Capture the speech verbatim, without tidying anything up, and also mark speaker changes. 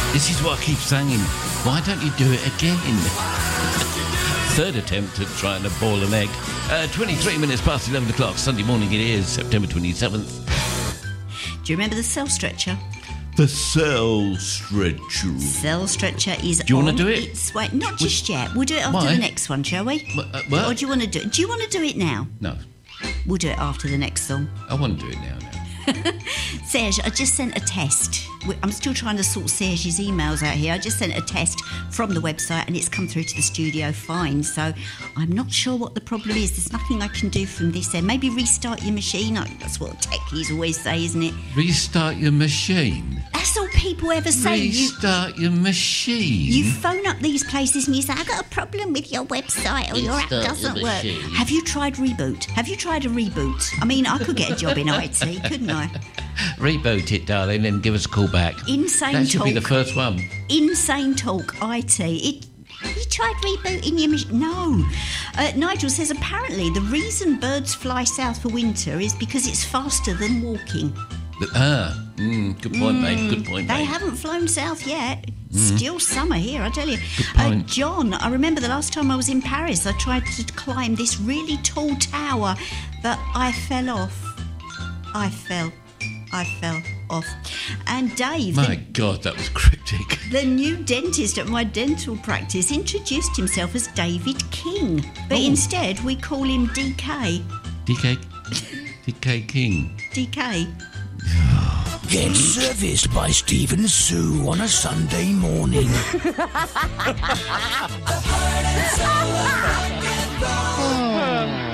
Speaker 1: This is what I keep saying. Why don't you do it again? Third attempt at trying to boil an egg. Uh, twenty-three minutes past eleven o'clock. Sunday morning it is, September twenty-seventh.
Speaker 2: Do you remember the cell stretcher?
Speaker 1: The cell stretcher.
Speaker 2: Cell stretcher is.
Speaker 1: Do you want
Speaker 2: on
Speaker 1: to do it?
Speaker 2: Its way. Not just yet. We'll do it after
Speaker 1: Why?
Speaker 2: the next one, shall we?
Speaker 1: What, uh, what?
Speaker 2: Or do you want to do? Do you want to do it now?
Speaker 1: No,
Speaker 2: We'll do it after the next song.
Speaker 1: I want to do it now. now.
Speaker 2: Serge, I just sent a test. We- I'm still trying to sort Serge's emails out here. I just sent a test from the website and it's come through to the studio fine. So I'm not sure what the problem is. There's nothing I can do from this end. Maybe restart your machine. That's what techies always say, isn't it?
Speaker 1: Restart your machine.
Speaker 2: That's all people ever say. You,
Speaker 1: Restart your machine.
Speaker 2: you phone up these places and you say, I've got a problem with your website or your app
Speaker 1: Restart
Speaker 2: doesn't
Speaker 1: your
Speaker 2: work.
Speaker 1: machine.
Speaker 2: Have you tried Reboot? Have you tried a reboot? I mean, I could get a job in I T, couldn't I?
Speaker 1: Reboot it, darling, and give us a call back.
Speaker 2: Insane
Speaker 1: That should
Speaker 2: talk.
Speaker 1: be the first one.
Speaker 2: Insane Talk I T. It, you tried rebooting your machine? No. Uh, Nigel says apparently the reason birds fly south for winter is because it's faster than walking.
Speaker 1: Ah, mm, good point, mate. Good point,
Speaker 2: They
Speaker 1: mate.
Speaker 2: haven't flown south yet. Still summer here, I tell you.
Speaker 1: Good
Speaker 2: Uh,
Speaker 1: point.
Speaker 2: John, I remember the last time I was in Paris, I tried to climb this really tall tower, but I fell off. I fell. I fell off. And Dave,
Speaker 1: My
Speaker 2: the,
Speaker 1: God, that was cryptic.
Speaker 2: the new dentist at my dental practice, introduced himself as David King, but
Speaker 1: Oh.
Speaker 2: instead we call him D K.
Speaker 1: D K, D K King.
Speaker 2: D K.
Speaker 3: Get serviced by Stephen Sue on a Sunday morning.
Speaker 4: Oh.